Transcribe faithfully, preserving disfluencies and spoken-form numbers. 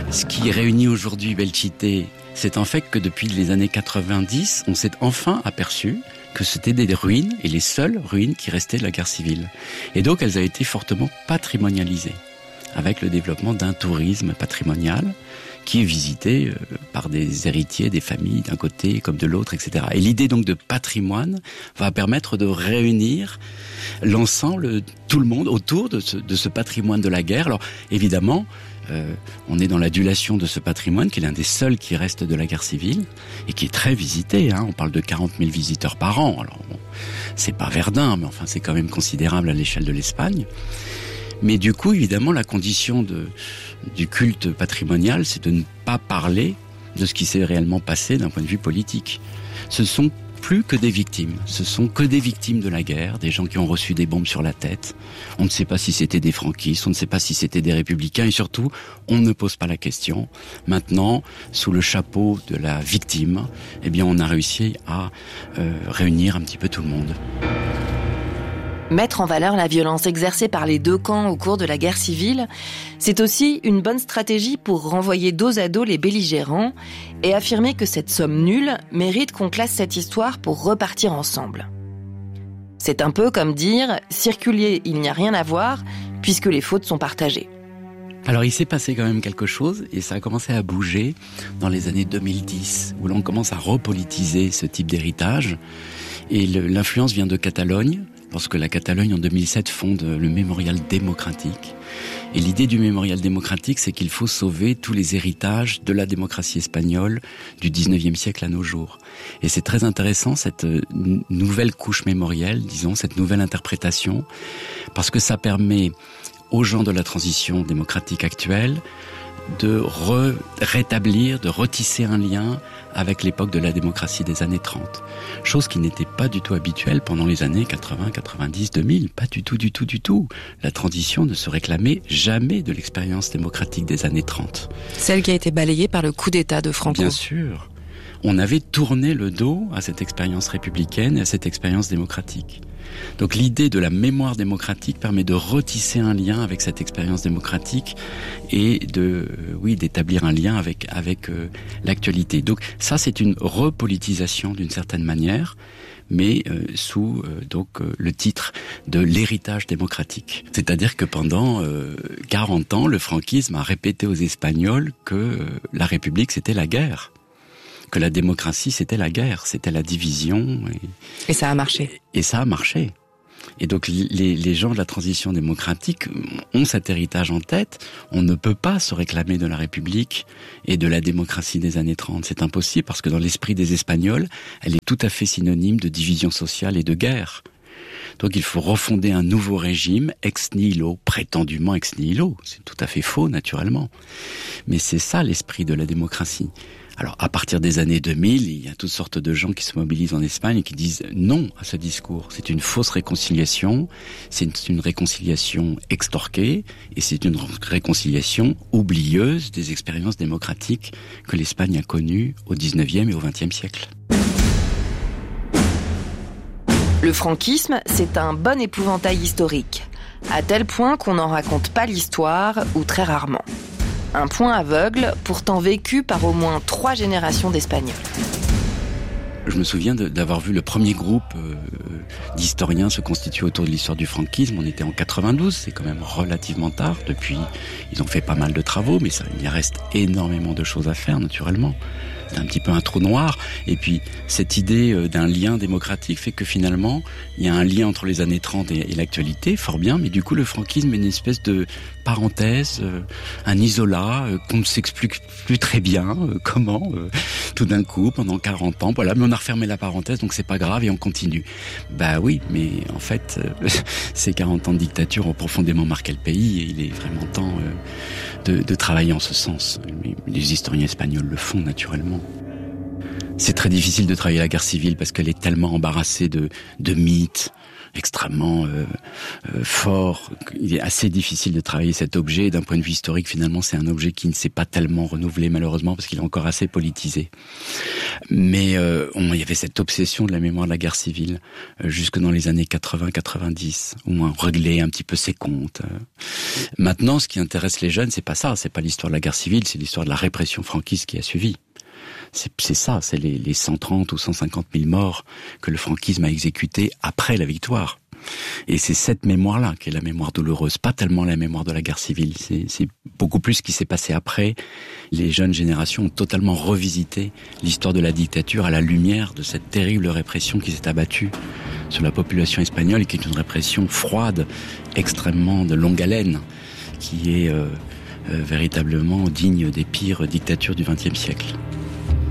Ce qui réunit aujourd'hui Belchite, c'est en fait que depuis les années quatre-vingt-dix, on s'est enfin aperçu que c'était des ruines, et les seules ruines qui restaient de la guerre civile. Et donc elles ont été fortement patrimonialisées, avec le développement d'un tourisme patrimonial qui est visité par des héritiers, des familles d'un côté comme de l'autre, et cetera. Et l'idée donc de patrimoine va permettre de réunir l'ensemble, tout le monde autour de ce, de ce patrimoine de la guerre. Alors évidemment, euh, on est dans l'adulation de ce patrimoine qui est l'un des seuls qui reste de la guerre civile et qui est très visité. Hein. On parle de quarante mille visiteurs par an. Alors bon, c'est pas Verdun, mais enfin c'est quand même considérable à l'échelle de l'Espagne. Mais du coup, évidemment, la condition de, du culte patrimonial, c'est de ne pas parler de ce qui s'est réellement passé d'un point de vue politique. Ce sont plus que des victimes. Ce sont que des victimes de la guerre, des gens qui ont reçu des bombes sur la tête. On ne sait pas si c'était des franquistes, on ne sait pas si c'était des républicains, et surtout, on ne pose pas la question. Maintenant, sous le chapeau de la victime, eh bien, on a réussi à euh, réunir un petit peu tout le monde. Mettre en valeur la violence exercée par les deux camps au cours de la guerre civile, c'est aussi une bonne stratégie pour renvoyer dos à dos les belligérants et affirmer que cette somme nulle mérite qu'on classe cette histoire pour repartir ensemble. C'est un peu comme dire « circuler, il n'y a rien à voir, puisque les fautes sont partagées ». Alors il s'est passé quand même quelque chose et ça a commencé à bouger dans les années deux mille dix, où l'on commence à repolitiser ce type d'héritage. Et le, l'influence vient de Catalogne, lorsque la Catalogne, en deux mille sept, fonde le Mémorial démocratique. Et l'idée du Mémorial démocratique, c'est qu'il faut sauver tous les héritages de la démocratie espagnole du dix-neuvième siècle à nos jours. Et c'est très intéressant, cette n- nouvelle couche mémorielle, disons, cette nouvelle interprétation, parce que ça permet aux gens de la transition démocratique actuelle de re- rétablir, de retisser un lien avec l'époque de la démocratie des années trente. Chose qui n'était pas du tout habituelle pendant les années quatre-vingts, quatre-vingt-dix, deux mille. Pas du tout, du tout, du tout. La transition ne se réclamait jamais de l'expérience démocratique des années trente. Celle qui a été balayée par le coup d'État de Franco. Bien sûr. On avait tourné le dos à cette expérience républicaine et à cette expérience démocratique. Donc l'idée de la mémoire démocratique permet de retisser un lien avec cette expérience démocratique et de, euh, oui, d'établir un lien avec avec euh, l'actualité. Donc ça, c'est une repolitisation d'une certaine manière, mais euh, sous euh, donc euh, le titre de l'héritage démocratique. C'est-à-dire que pendant euh, quarante ans, le franquisme a répété aux Espagnols que euh, la République, c'était la guerre. Que la démocratie, c'était la guerre, c'était la division. Et, et ça a marché. Et ça a marché. Et donc les, les gens de la transition démocratique ont cet héritage en tête. On ne peut pas se réclamer de la République et de la démocratie des années trente. C'est impossible parce que dans l'esprit des Espagnols, elle est tout à fait synonyme de division sociale et de guerre. Donc il faut refonder un nouveau régime ex nihilo, prétendument ex nihilo. C'est tout à fait faux, naturellement. Mais c'est ça l'esprit de la démocratie. Alors, à partir des années deux mille, il y a toutes sortes de gens qui se mobilisent en Espagne et qui disent non à ce discours. C'est une fausse réconciliation, c'est une réconciliation extorquée et c'est une réconciliation oublieuse des expériences démocratiques que l'Espagne a connues au dix-neuvième et au vingtième siècle. Le franquisme, c'est un bon épouvantail historique, à tel point qu'on n'en raconte pas l'histoire, ou très rarement. Un point aveugle, pourtant vécu par au moins trois générations d'Espagnols. Je me souviens de, d'avoir vu le premier groupe euh, d'historiens se constituer autour de l'histoire du franquisme. On était en quatre-vingt-douze, c'est quand même relativement tard. Depuis, ils ont fait pas mal de travaux, mais ça, il reste énormément de choses à faire, naturellement. C'est un petit peu un trou noir. Et puis, cette idée d'un lien démocratique fait que finalement, il y a un lien entre les années trente et, et l'actualité, fort bien, mais du coup, le franquisme est une espèce de parenthèse, euh, un isolat, euh, qu'on ne s'explique plus très bien euh, comment, euh, tout d'un coup, pendant quarante ans, voilà, mais on a refermé la parenthèse, donc c'est pas grave et on continue. Bah oui, mais en fait, euh, ces quarante ans de dictature ont profondément marqué le pays et il est vraiment temps euh, de, de travailler en ce sens. Les historiens espagnols le font naturellement. C'est très difficile de travailler la guerre civile parce qu'elle est tellement embarrassée de, de mythes extrêmement euh, euh, fort. Il est assez difficile de travailler cet objet. D'un point de vue historique, finalement, c'est un objet qui ne s'est pas tellement renouvelé, malheureusement, parce qu'il est encore assez politisé. Mais euh, on, il y avait cette obsession de la mémoire de la guerre civile euh, jusque dans les années quatre-vingts quatre-vingt-dix, où on réglait un petit peu ses comptes. Maintenant, ce qui intéresse les jeunes, c'est pas ça, c'est pas l'histoire de la guerre civile, c'est l'histoire de la répression franquiste qui a suivi. C'est, c'est ça, c'est les, les cent trente ou cent cinquante mille morts que le franquisme a exécutés après la victoire. Et c'est cette mémoire-là qui est la mémoire douloureuse, pas tellement la mémoire de la guerre civile. C'est, c'est beaucoup plus ce qui s'est passé après. Les jeunes générations ont totalement revisité l'histoire de la dictature à la lumière de cette terrible répression qui s'est abattue sur la population espagnole et qui est une répression froide, extrêmement de longue haleine, qui est euh, euh, véritablement digne des pires dictatures du vingtième siècle.